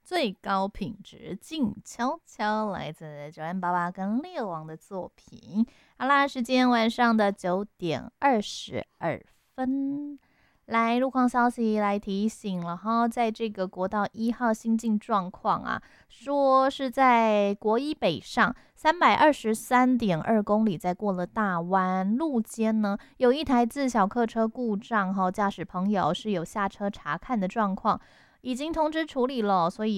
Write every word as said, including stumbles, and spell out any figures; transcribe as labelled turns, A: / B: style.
A: 最高品质静悄悄，来自九 M 八八跟猎王的作品。好啦，时间晚上的九点二十二分。来，路况消息来提醒了哈，在这个国道一号新进状况啊，说是在国一北上三百二十三点二公里，在过了大弯路肩呢，有一台自小客车故障哈，驾驶朋友是有下车查看的状况，已经通知处理了，所以